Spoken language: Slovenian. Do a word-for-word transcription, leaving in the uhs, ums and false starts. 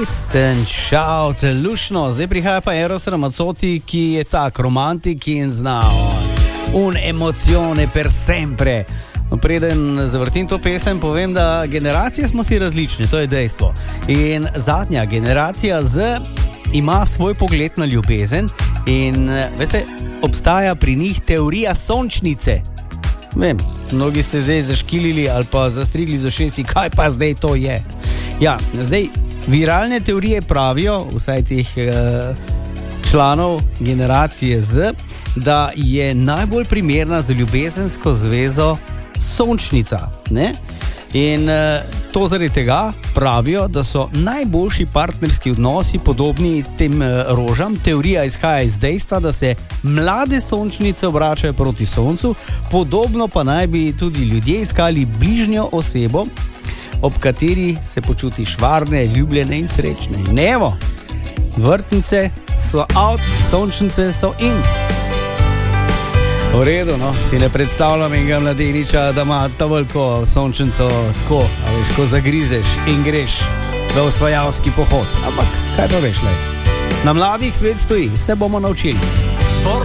Distant Shout, lušno, zdaj prihaja pa Eros Ramazzotti, ki je tak romantik in zna un emozione per sempre. No, preden zavrtim to pesem, povem, da generacije smo si različne, to je dejstvo. In zadnja generacija Z ima svoj pogled na ljubezen in, veste, obstaja pri njih teorija sončnice. Vem, mnogi ste zdaj zaškilili ali pa zastrigli z ušesi, kaj pa zdaj to je. Ja, zdaj, viralne teorije pravijo, vsaj teh eh, članov generacije Z, da je najbolj primerna za ljubezensko zvezo sončnica, ne? In eh, to zaradi tega pravijo, da so najboljši partnerski odnosi podobni tem eh, rožam. Teorija izhaja iz dejstva, da se mlade sončnice obračajo proti soncu, podobno pa naj bi tudi ljudje iskali bližnjo osebo, ob kateri se počutiš varne, ljubljene in srečne. In evo, vrtnice so out, sončnice so in. V redu, no, si ne predstavljam enega mladeniča, da ima ta veliko sončnico tako, a veš, ko zagrizeš in greš v osvajalski pohod. Ampak, kaj pa veš, lej? Na mladih svet stoji, se bomo naučili.